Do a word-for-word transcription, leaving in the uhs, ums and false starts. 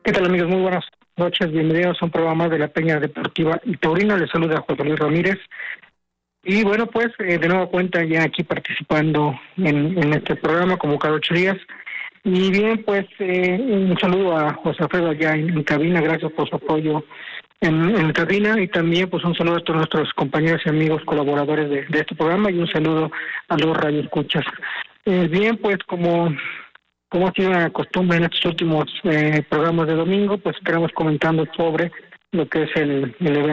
¿Qué tal, amigos? Muy buenas noches. Bienvenidos a un programa de la Peña Deportiva y Taurina. Les saluda José Luis Ramírez. Y bueno, pues eh, de nueva cuenta ya aquí participando en, en este programa como cada ocho días. Y bien, pues eh, un saludo a José Alfredo allá en, en cabina. Gracias por su apoyo en, en cabina. Y también pues un saludo a todos nuestros compañeros y amigos colaboradores de, de este programa y un saludo a los radioescuchas. Eh, bien, pues como... Como ha sido una costumbre en estos últimos eh, programas de domingo, pues estaremos comentando sobre lo que es el, el evento